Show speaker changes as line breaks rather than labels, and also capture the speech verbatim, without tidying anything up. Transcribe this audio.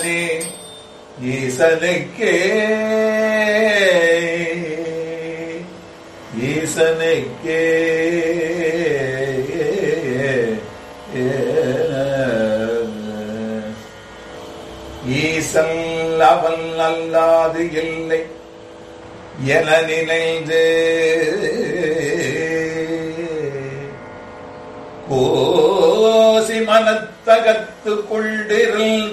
ஈசனே ஈசனுக்கே ஈசனுக்கே ஈசன் அவன் அல்லாது இல்லை என நினைந்து கோசி மனத்தகத்து கொண்டிருந்த